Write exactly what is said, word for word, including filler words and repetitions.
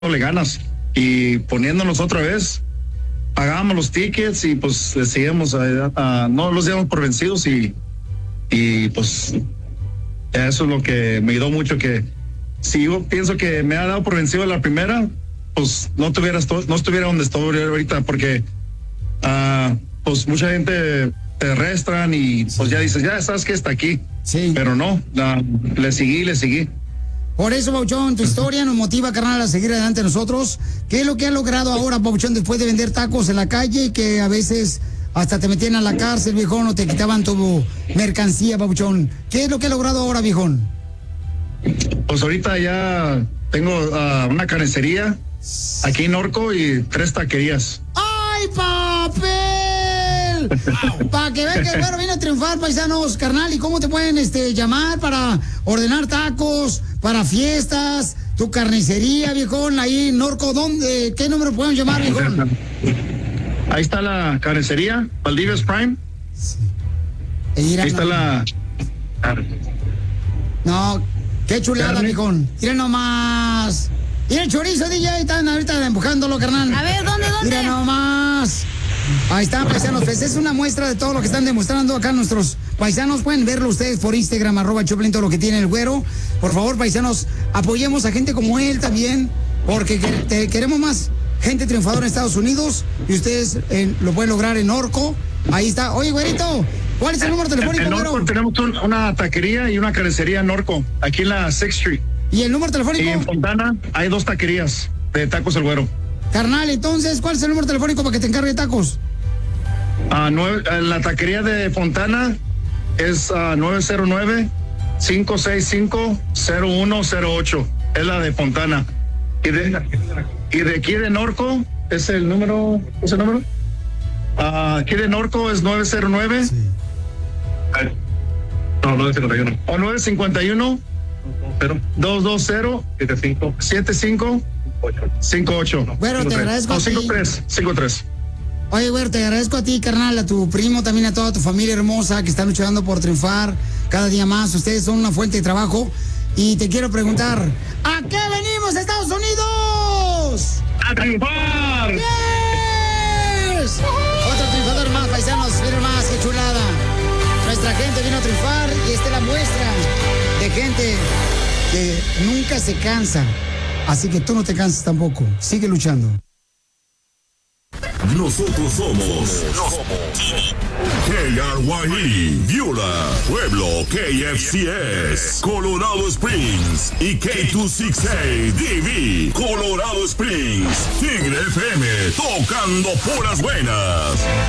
echándole ganas y poniéndonos otra vez. Pagábamos los tickets y pues decíamos, a, a, no los dábamos por vencidos y, y pues eso es lo que me ayudó mucho, que si yo pienso que me ha dado por vencido la primera, pues no tuviera, no estuviera donde estoy ahorita, porque uh, pues mucha gente te arrastran y pues ya dices, ya sabes que está aquí. Sí. Pero no, uh, le seguí, le seguí. Por eso, Papuchón, tu historia nos motiva, carnal, a seguir adelante nosotros. ¿Qué es lo que has logrado ahora, Papuchón, después de vender tacos en la calle, que a veces hasta te metían a la cárcel, viejón, o te quitaban tu mercancía, Papuchón? ¿Qué es lo que has logrado ahora, viejón? Pues ahorita ya tengo uh, una carnicería aquí en Norco y tres taquerías. ¡Ay, papel! Wow. Para que vean que el güero viene a triunfar, paisanos, carnal. ¿Y cómo te pueden este, llamar para ordenar tacos, para fiestas, tu carnicería, viejón? Ahí en Norco, ¿dónde? ¿Qué número pueden llamar, viejón? Ahí está la carnicería, Valdivie's Prime. Sí. Ahí no. está la... No, qué chulada, ¿Carne? Viejón. Mira nomás. Y el chorizo, D J, están ahorita empujándolo, carnal. A ver, ¿dónde, dónde? Mira nomás. Ahí están, paisanos. Pues es una muestra de todo lo que están demostrando acá nuestros paisanos. Pueden verlo ustedes por Instagram, arroba Choplin, todo lo que tiene el güero. Por favor, paisanos, apoyemos a gente como él también, porque que, te, queremos más gente triunfadora en Estados Unidos y ustedes eh, lo pueden lograr en Orco. Ahí está. Oye, güerito, ¿cuál es el número telefónico, en Orco tenemos un, una taquería y una carnicería en Orco, aquí en la sixth Street. ¿Y el número telefónico? Y en Fontana hay dos taquerías de Tacos El Güero. Carnal, entonces, ¿cuál es el número telefónico para que te encargue de tacos? Uh, nueve, uh, la taquería de Fontana es uh, nueve cero nueve, cinco seis cinco, cero uno cero ocho. Es la de Fontana. Y de, y de aquí de Norco es el número... ¿Es el número? Uh, aquí de Norco es nueve cero nueve. Sí. No, nueve cincuenta y uno. O nueve cincuenta y uno. dos dos cero, siete cinco, cinco ocho. Bueno, te agradezco. No, cinco tres, cinco tres. Oye, güero, te agradezco a ti, carnal, a tu primo, también a toda tu familia hermosa que está luchando por triunfar cada día más. Ustedes son una fuente de trabajo. Y te quiero preguntar, ¿a qué venimos, Estados Unidos? ¡A triunfar! ¡Yes! Otro triunfador más, paisanos, miren más, qué chulada. Nuestra gente vino a triunfar y esta es la muestra de gente que nunca se cansa. Así que tú no te canses tampoco. Sigue luchando. Nosotros somos K R Y E, Viola, Pueblo, K F C S, Colorado Springs y K doscientos sesenta y ocho D V, Colorado Springs. Tigre F M, tocando puras buenas.